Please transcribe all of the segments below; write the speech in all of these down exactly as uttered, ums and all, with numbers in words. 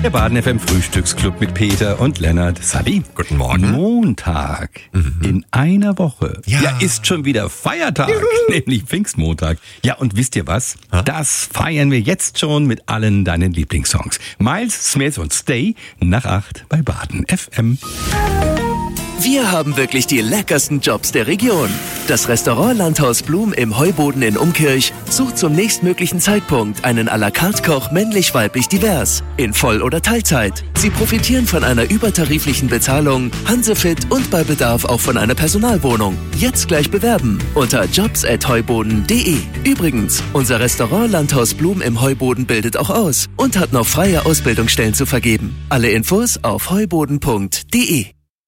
Der Baden F M Frühstücksclub mit Peter und Lennart. Sally. Guten Morgen. Montag mhm. in einer Woche. Ja. ja, ist schon wieder Feiertag, Juhu. nämlich Pfingstmontag. Ja, und wisst ihr was? Ha? Das feiern wir jetzt schon mit allen deinen Lieblingssongs. Miles, Smith und Stay nach acht bei Baden F M. Wir haben wirklich die leckersten Jobs der Region. Das Restaurant Landhaus Blum im Heuboden in Umkirch sucht zum nächstmöglichen Zeitpunkt einen à la carte Koch männlich-weiblich divers, in Voll- oder Teilzeit. Sie profitieren von einer übertariflichen Bezahlung, Hansefit und bei Bedarf auch von einer Personalwohnung. Jetzt gleich bewerben unter jobs at heuboden punkt de. Übrigens, unser Restaurant Landhaus Blum im Heuboden bildet auch aus und hat noch freie Ausbildungsstellen zu vergeben. Alle Infos auf heuboden punkt de.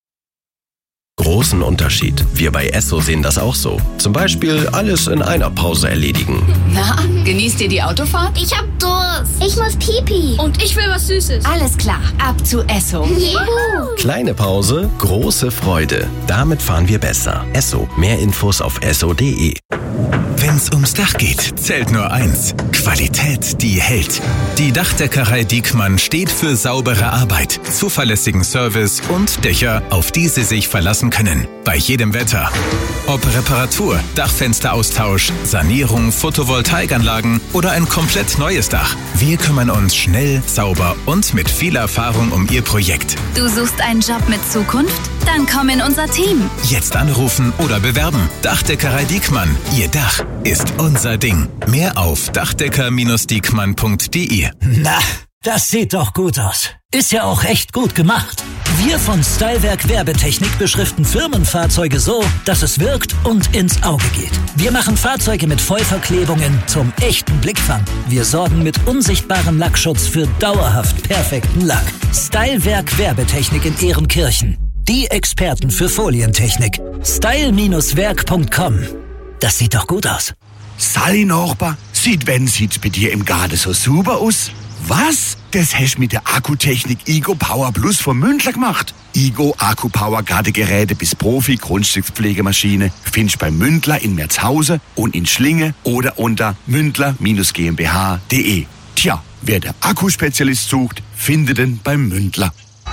Großen Unterschied. Wir bei Esso sehen das auch so. Zum Beispiel alles in einer Pause erledigen. Na, genießt ihr die Autofahrt? Ich hab Durst. Ich muss Pipi. Und ich will was Süßes. Alles klar, ab zu Esso. Juhu. Kleine Pause, große Freude. Damit fahren wir besser. Esso. Mehr Infos auf esso punkt de. Wenn's ums Dach geht, zählt nur eins. Qualität, die hält. Die Dachdeckerei Diekmann steht für saubere Arbeit, zuverlässigen Service und Dächer, auf die Sie sich verlassen können. Bei jedem Wetter. Ob Reparatur, Dachfensteraustausch, Sanierung, Photovoltaikanlagen oder ein komplett neues Dach. Wir kümmern uns schnell, sauber und mit viel Erfahrung um Ihr Projekt. Du suchst einen Job mit Zukunft? Dann komm in unser Team. Jetzt anrufen oder bewerben. Dachdeckerei Diekmann. Ihr Dach ist unser Ding. Mehr auf dachdecker Bindestrich diekmann punkt de. Na, das sieht doch gut aus. Ist ja auch echt gut gemacht. Wir von Stylewerk Werbetechnik beschriften Firmenfahrzeuge so, dass es wirkt und ins Auge geht. Wir machen Fahrzeuge mit Vollverklebungen zum echten Blickfang. Wir sorgen mit unsichtbarem Lackschutz für dauerhaft perfekten Lack. Stylewerk Werbetechnik in Ehrenkirchen. Die Experten für Folientechnik. style Bindestrich werk punkt com. Das sieht doch gut aus. Sally Nachbar, sieht wenn sieht's bei dir im Garten so super aus? Was? Das hast mit der Akkutechnik Igo Power Plus von Mündler gemacht. Igo Akku Power Gartengeräte bis Profi Grundstückspflegemaschine findest bei Mündler in Merzhausen und in Schlinge oder unter mündler Bindestrich gmbh punkt de. Tja, wer der Akkuspezialist sucht, findet ihn beim Mündler.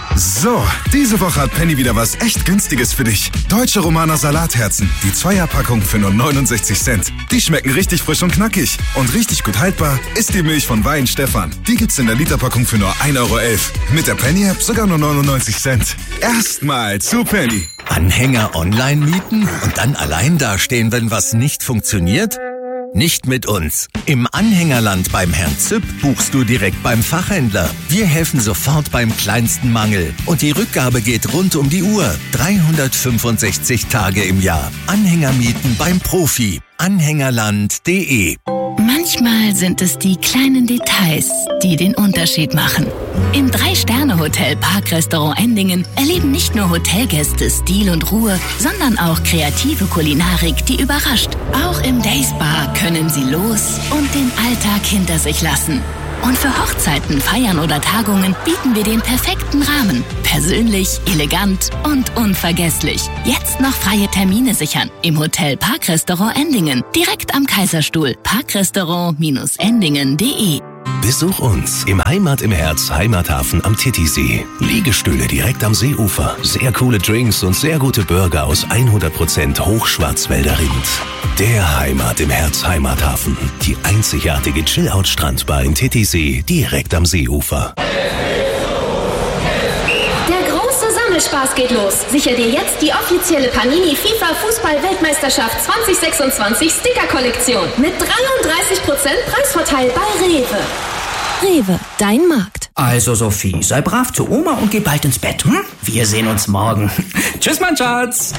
So, diese Woche hat Penny wieder was echt Günstiges für dich. Deutsche Romaner Salatherzen. Die Zweierpackung für nur neunundsechzig Cent. Die schmecken richtig frisch und knackig. Und richtig gut haltbar ist die Milch von Wein Stefan. Die gibt's in der Literpackung für nur ein Euro elf. Mit der Penny-App sogar nur neunundneunzig Cent. Erstmal zu Penny. Anhänger online mieten und dann allein dastehen, wenn was nicht funktioniert? Nicht mit uns. Im Anhängerland beim Herrn Züpp buchst du direkt beim Fachhändler. Wir helfen sofort beim kleinsten Mangel. Und die Rückgabe geht rund um die Uhr. dreihundertfünfundsechzig Tage im Jahr. Anhänger mieten beim Profi. Anhängerland punkt de. Manchmal sind es die kleinen Details, die den Unterschied machen. Im Drei-Sterne-Hotel Parkrestaurant Endingen erleben nicht nur Hotelgäste Stil und Ruhe, sondern auch kreative Kulinarik, die überrascht. Auch im Days Bar können Sie los und den Alltag hinter sich lassen. Und für Hochzeiten, Feiern oder Tagungen bieten wir den perfekten Rahmen. Persönlich, elegant und unvergesslich. Jetzt noch freie Termine sichern im Hotel Parkrestaurant Endingen. Direkt am Kaiserstuhl. parkrestaurant Bindestrich endingen punkt de. Besuch uns im Heimat im Herz Heimathafen am Titisee. Liegestühle direkt am Seeufer. Sehr coole Drinks und sehr gute Burger aus hundert Prozent Hochschwarzwälder Rind. Der Heimat im Herz Heimathafen. Die einzigartige Chill-Out-Strandbar in Titisee direkt am Seeufer. Der große Sammelspaß geht los. Sicher dir jetzt die offizielle Panini FIFA Fußball-Weltmeisterschaft zwanzig sechsundzwanzig Sticker-Kollektion mit dreiunddreißig Prozent Preisvorteil bei Rewe. Rewe, dein Markt. Also Sophie, sei brav zu Oma und geh bald ins Bett, hm? Wir sehen uns morgen. Tschüss, mein Schatz.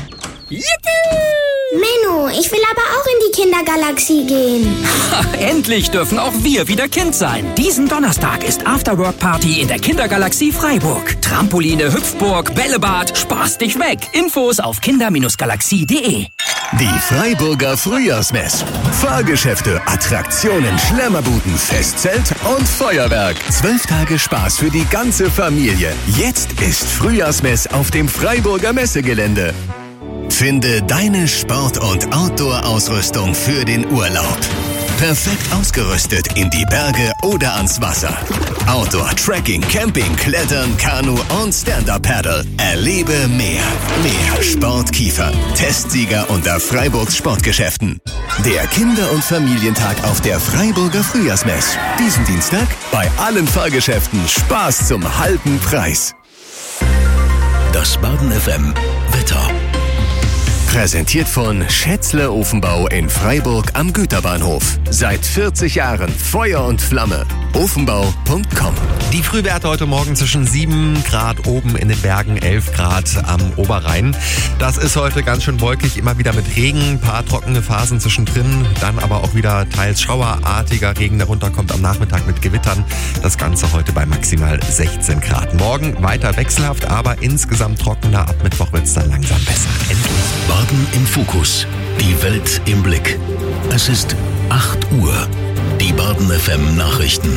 Menno, ich will aber auch in die Kindergalaxie gehen. Endlich dürfen auch wir wieder Kind sein. Diesen Donnerstag ist Afterwork-Party in der Kindergalaxie Freiburg. Trampoline, Hüpfburg, Bällebad, spaß dich weg. Infos auf kinder Bindestrich galaxie punkt de. Die Freiburger Frühjahrsmess. Fahrgeschäfte, Attraktionen, Schlemmerbuden, Festzelt und Feuerwerk. Zwölf Tage Spaß für die ganze Familie. Jetzt ist Frühjahrsmess auf dem Freiburger Messegelände. Finde deine Sport- und Outdoor-Ausrüstung für den Urlaub. Perfekt ausgerüstet in die Berge oder ans Wasser. Outdoor, Trekking, Camping, Klettern, Kanu und Stand-Up-Paddle. Erlebe mehr. Mehr Sport Kiefer. Testsieger unter Freiburgs Sportgeschäften. Der Kinder- und Familientag auf der Freiburger Frühjahrsmess. Diesen Dienstag bei allen Fahrgeschäften Spaß zum halben Preis. Das Baden F M Wetter. Präsentiert von Schätzle Ofenbau in Freiburg am Güterbahnhof. Seit vierzig Jahren Feuer und Flamme. ofenbau punkt com. Die Frühwerte heute Morgen zwischen sieben Grad oben in den Bergen, elf Grad am Oberrhein. Das ist heute ganz schön wolkig, immer wieder mit Regen, ein paar trockene Phasen zwischendrin, dann aber auch wieder teils schauerartiger Regen. Darunter kommt am Nachmittag mit Gewittern. Das Ganze heute bei maximal sechzehn Grad. Morgen weiter wechselhaft, aber insgesamt trockener. Ab Mittwoch wird es dann langsam besser. Endlich. Baden im Fokus. Die Welt im Blick. Es ist acht Uhr. Die Baden F M Nachrichten.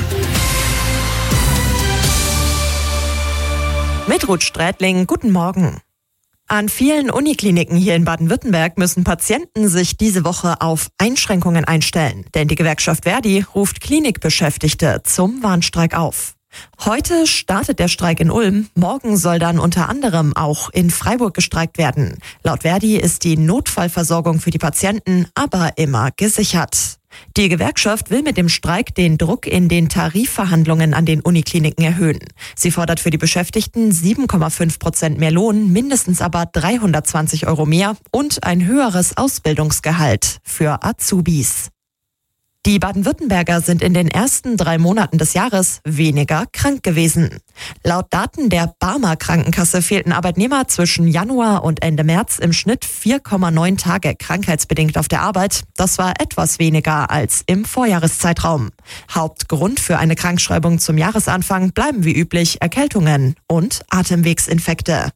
Mit Ruth Strätling, guten Morgen. An vielen Unikliniken hier in Baden-Württemberg müssen Patienten sich diese Woche auf Einschränkungen einstellen. Denn die Gewerkschaft Verdi ruft Klinikbeschäftigte zum Warnstreik auf. Heute startet der Streik in Ulm. Morgen soll dann unter anderem auch in Freiburg gestreikt werden. Laut Verdi ist die Notfallversorgung für die Patienten aber immer gesichert. Die Gewerkschaft will mit dem Streik den Druck in den Tarifverhandlungen an den Unikliniken erhöhen. Sie fordert für die Beschäftigten sieben Komma fünf Prozent mehr Lohn, mindestens aber dreihundertzwanzig Euro mehr und ein höheres Ausbildungsgehalt für Azubis. Die Baden-Württemberger sind in den ersten drei Monaten des Jahres weniger krank gewesen. Laut Daten der Barmer Krankenkasse fehlten Arbeitnehmer zwischen Januar und Ende März im Schnitt vier Komma neun Tage krankheitsbedingt auf der Arbeit. Das war etwas weniger als im Vorjahreszeitraum. Hauptgrund für eine Krankschreibung zum Jahresanfang bleiben wie üblich Erkältungen und Atemwegsinfekte.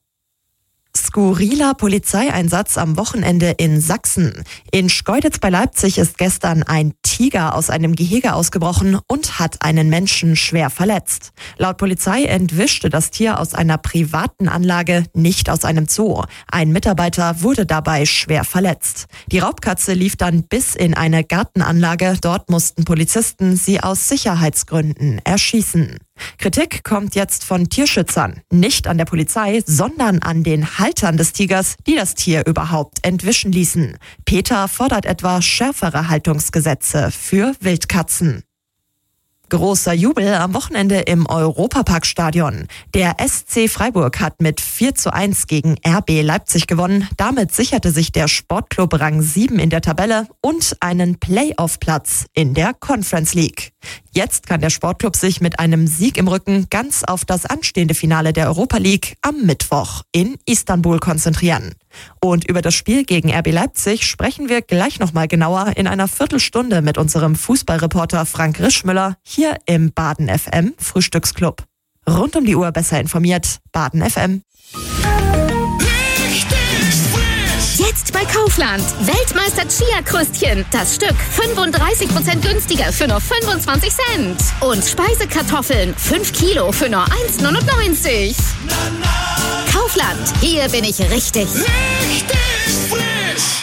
Skurriler Polizeieinsatz am Wochenende in Sachsen. In Schkeuditz bei Leipzig ist gestern ein Tiger aus einem Gehege ausgebrochen und hat einen Menschen schwer verletzt. Laut Polizei entwischte das Tier aus einer privaten Anlage, nicht aus einem Zoo. Ein Mitarbeiter wurde dabei schwer verletzt. Die Raubkatze lief dann bis in eine Gartenanlage. Dort mussten Polizisten sie aus Sicherheitsgründen erschießen. Kritik kommt jetzt von Tierschützern, nicht an der Polizei, sondern an den Haltern des Tigers, die das Tier überhaupt entwischen ließen. Peter fordert etwa schärfere Haltungsgesetze für Wildkatzen. Großer Jubel am Wochenende im Europaparkstadion. Der S C Freiburg hat mit vier zu eins gegen R B Leipzig gewonnen. Damit sicherte sich der Sportclub Rang sieben in der Tabelle und einen Playoff-Platz in der Conference League. Jetzt kann der Sportclub sich mit einem Sieg im Rücken ganz auf das anstehende Finale der Europa League am Mittwoch in Istanbul konzentrieren. Und über das Spiel gegen R B Leipzig sprechen wir gleich nochmal genauer in einer Viertelstunde mit unserem Fußballreporter Frank Rischmüller hier im Baden F M Frühstücksclub. Rund um die Uhr besser informiert, Baden F M. Jetzt bei Kaufland. Weltmeister Chia-Krüstchen. Das Stück fünfunddreißig Prozent günstiger für nur fünfundzwanzig Cent. Und Speisekartoffeln fünf Kilo für nur eins neunundneunzig. Kaufland. Hier bin ich richtig. Richtig frisch.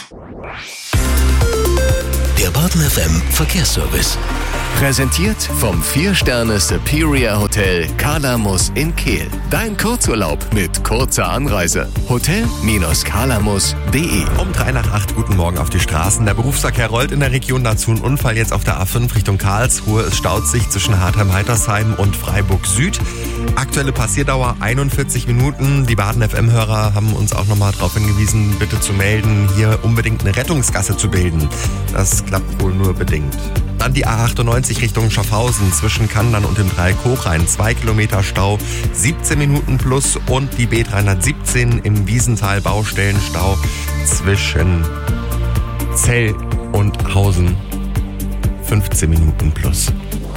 Der Baden F M Verkehrsservice. Präsentiert vom vier Sterne Superior Hotel Kalamus in Kehl. Dein Kurzurlaub mit kurzer Anreise. Hotel Kalamus punkt de. Um drei nach acht, guten Morgen auf die Straßen. Der Berufsverkehr rollt in der Region, dazu ein Unfall jetzt auf der A fünf Richtung Karlsruhe. Es staut sich zwischen Hartheim-Heitersheim und Freiburg Süd. Aktuelle Passierdauer einundvierzig Minuten. Die Baden F M-Hörer haben uns auch nochmal darauf hingewiesen, bitte zu melden, hier unbedingt eine Rettungsgasse zu bilden. Das klappt wohl nur bedingt. Dann die A achtundneunzig Richtung Schaffhausen zwischen Kandern und dem Dreieck Hochrhein. Zwei Kilometer Stau, siebzehn Minuten plus. Und die B dreihundertsiebzehn im Wiesental Baustellenstau zwischen Zell und Hausen. fünfzehn Minuten plus.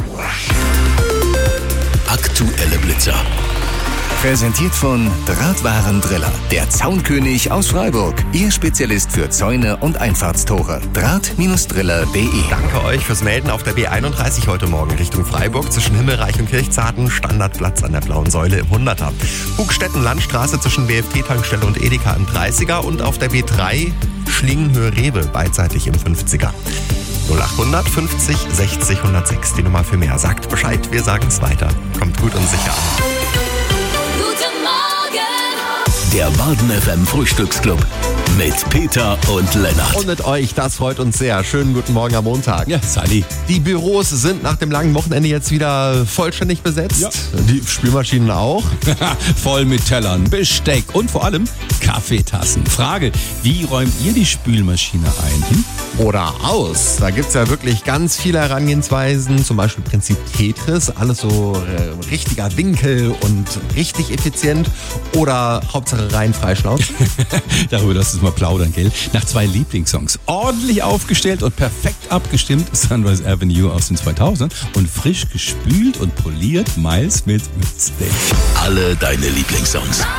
Aktuelle Blitzer. Präsentiert von Drahtwarendriller, der Zaunkönig aus Freiburg. Ihr Spezialist für Zäune und Einfahrtstore. Draht Driller punkt de. Danke euch fürs Melden auf der B einunddreißig heute Morgen Richtung Freiburg zwischen Himmelreich und Kirchzarten. Standardplatz an der Blauen Säule im hunderter. Bugstetten-Landstraße zwischen B F T-Tankstelle und Edeka im dreißiger und auf der B drei Schlingenhöhe-Rewe beidseitig im fünfziger. null acht hundert fünfzig sechzig hundertsechs, die Nummer für mehr. Sagt Bescheid, wir sagen es weiter. Kommt gut und sicher an. Guten Morgen! Der Baden F M Frühstücksclub mit Peter und Lennart. Und mit euch, das freut uns sehr. Schönen guten Morgen am Montag. Ja, Sally. Die Büros sind nach dem langen Wochenende jetzt wieder vollständig besetzt. Ja. Die Spülmaschinen auch. Voll mit Tellern, Besteck und vor allem Kaffeetassen. Frage, wie räumt ihr die Spülmaschine ein? Hm? Oder aus. Da gibt es ja wirklich ganz viele Herangehensweisen. Zum Beispiel Prinzip Tetris. Alles so äh, richtiger Winkel und richtig effizient. Oder Hauptsache rein Freischlaus. Darüber lass uns mal plaudern, gell? Nach zwei Lieblingssongs. Ordentlich aufgestellt und perfekt abgestimmt. Sunrise Avenue aus den zweitausend und frisch gespült und poliert Miles mit Mistake. Alle deine Lieblingssongs.